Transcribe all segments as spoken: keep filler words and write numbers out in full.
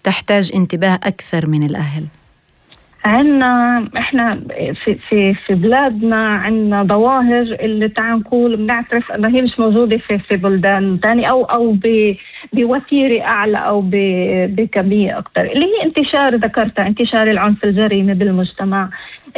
تحتاج انتباه أكثر من الأهل؟ عنا احنا في في في بلادنا عنا ظواهر اللي تعال نقول بنعترف انها هي مش موجوده في في بلدان ثانيه او او بوتيره اعلى او بكميه اكثر، اللي هي انتشار ذكرتها انتشار العنف الجريمي بالمجتمع،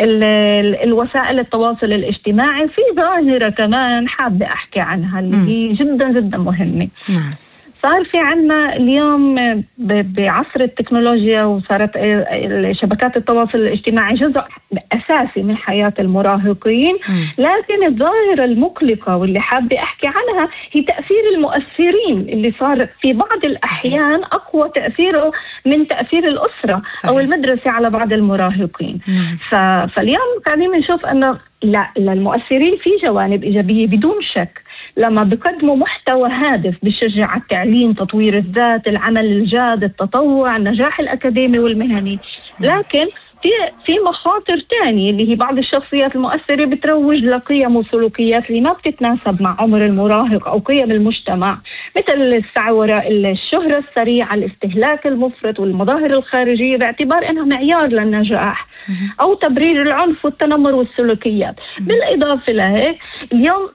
الوسائل التواصل الاجتماعي. في ظاهره كمان حابه احكي عنها اللي هي جدا جدا مهمه. نعم. صار في عنا اليوم بعصر التكنولوجيا وصارت شبكات التواصل الاجتماعي جزء أساسي من حياة المراهقين، لكن الظاهرة المقلقة واللي حابة أحكي عنها هي تأثير المؤثرين اللي صار في بعض الأحيان أقوى تأثيره من تأثير الأسرة صحيح. أو المدرسة على بعض المراهقين. فاليوم قاعدين نشوف أنه لا للمؤثرين في جوانب إيجابية بدون شك، لما بقدموا محتوى هادف بشجع على التعليم، تطوير الذات، العمل الجاد، التطوع، النجاح الأكاديمي والمهني. لكن في في مخاطر تانية اللي هي بعض الشخصيات المؤثرة بتروج لقيم وسلوكيات اللي ما بتتناسب مع عمر المراهق أو قيم المجتمع، مثل السعي وراء الشهرة السريعة، الاستهلاك المفرط والمظاهر الخارجية باعتبار أنها معيار للنجاح، أو تبرير العنف والتنمر والسلوكيات. بالإضافة لهيك اليوم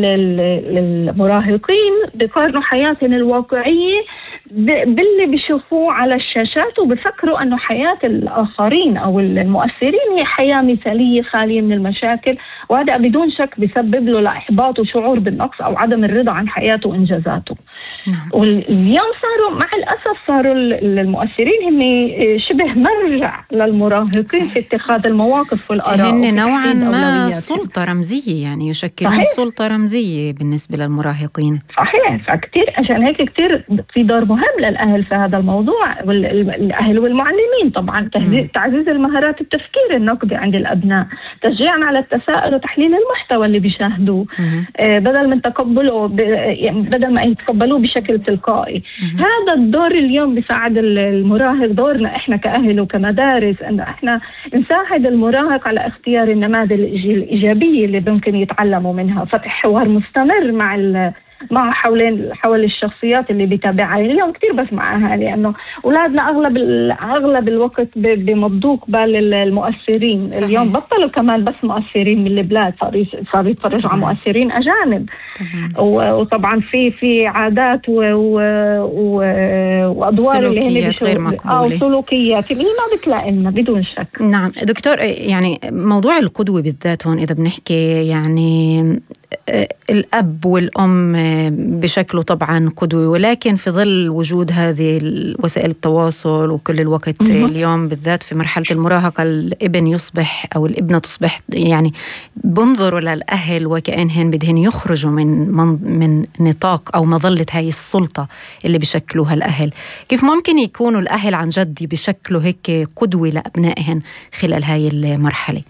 المراهقين بيقارنوا حياتهم الواقعية باللي بيشوفوه على الشاشات وبفكروا أنه حياة الآخرين أو المؤثرين هي حياة مثالية خالية من المشاكل، وهذا بدون شك بيسبب له لإحباط وشعور بالنقص أو عدم الرضا عن حياته وإنجازاته. نعم. واليوم صاروا مع الأسف صاروا المؤثرين هم شبه مرجع للمراهقين صحيح. في اتخاذ المواقف والآراء، هن نوعا ما سلطة رمزية، يعني يشكلون سلطة رمزية بالنسبة للمراهقين. صحيح. فكتير عشان هيك كتير في دور مهم للأهل في هذا الموضوع، والأهل والمعلمين طبعا تعزيز المهارات التفكير النقدي عند الأبناء، تشجيعا على التساؤل وتحليل المحتوى اللي بيشاهدوه آه بدل من تقبله يعني بدل ما يتقبلوه بشكل تلقائي. مم. هذا الدور اليوم بيساعد المراهق، دورنا احنا كأهل وكمدارس ان احنا نساعد المراهق على اختيار النماذج الإيجابية اللي ممكن يتعلموا منها، فتح حوار مستمر مع ال مع حوالين حول الشخصيات اللي بيتابعها. اليوم كتير بسمعها لأنه أولادنا أغلب أغلب الوقت بمضوا قبال المؤثرين صحيح. اليوم بطلوا كمان بس مؤثرين من البلاد، صار صار يتفرجوا على مؤثرين أجانب. وطبعا في في عادات و و و وأدوار اللي هي غير مقبولة أو سلوكيات اللي ما بتلائمنا بدون شك. نعم دكتور، يعني موضوع القدوة بالذات هون إذا بنحكي يعني الأب والأم بشكله طبعا قدوة، ولكن في ظل وجود هذه وسائل التواصل وكل الوقت اليوم بالذات في مرحلة المراهقة الابن يصبح أو الابنة تصبح يعني بنظروا للأهل وكأنهن بدهن يخرجوا من من نطاق أو مظلة هاي السلطة اللي بشكلوها الأهل. كيف ممكن يكونوا الأهل عن جد بشكله هيك قدوة لأبنائهم خلال هاي المرحلة؟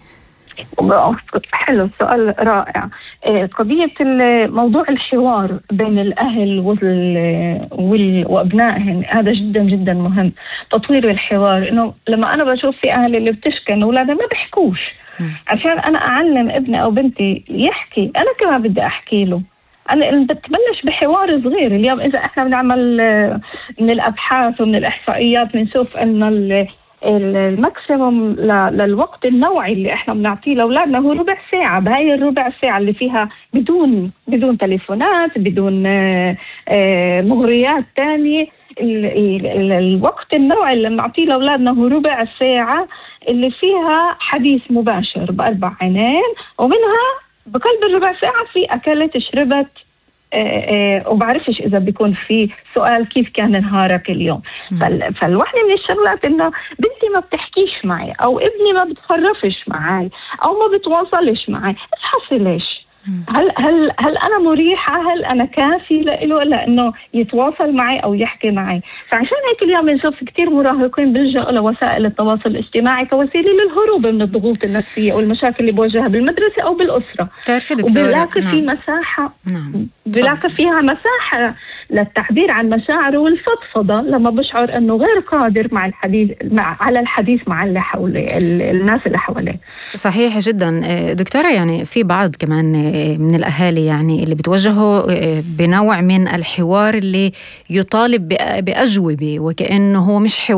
حلو، سؤال رائع. قضية موضوع الحوار بين الأهل وأبنائهم هذا جدا جدا مهم. تطوير الحوار، إنه لما أنا بشوف في أهل اللي بتشكي إنه أولادهم ما بيحكوش، عشان أنا أعلم ابني أو بنتي يحكي أنا كمان بدي أحكي له. أنا بتبلش بحوار صغير. اليوم إذا إحنا بنعمل من الأبحاث ومن الإحصائيات بنشوف إنه الماكسيموم للوقت النوعي اللي احنا بنعطيه لاولادنا هو ربع ساعه. بهاي الربع ساعه اللي فيها بدون بدون تليفونات، بدون مغريات تانية، الوقت النوعي اللي بنعطيه لاولادنا هو ربع ساعه اللي فيها حديث مباشر بأربع عينين، ومنها بقلب الربع ساعه في اكلت شربت أه أه وبعرفش إذا بيكون في سؤال كيف كان نهارك اليوم. فالواحدة من الشغلات إنه بنتي ما بتحكيش معي أو ابني ما بتخرفش معي أو ما بتواصلش معي، إيش حصل ليش؟ هل هل هل أنا مريحة؟ هل أنا كافي له لأنه يتواصل معي أو يحكي معي؟ فعشان هيك اليوم بنشوف كتير مراهقين بيلجأوا لوسائل التواصل الاجتماعي كوسيلة للهروب من الضغوط النفسية والمشاكل اللي بواجهها بالمدرسة أو بالأسرة. وبلاقي في مساحة نعم. بلاقي فيها مساحة للتعبير عن مشاعره والفضفضة لما بشعر أنه غير قادر مع الحديث مع على الحديث مع اللي حوله الناس اللي حواليه. صحيح جدا دكتورة. يعني في بعض كمان من الأهالي يعني اللي بتوجهوا بنوع من الحوار اللي يطالب بأجوبة وكأنه هو مش حوار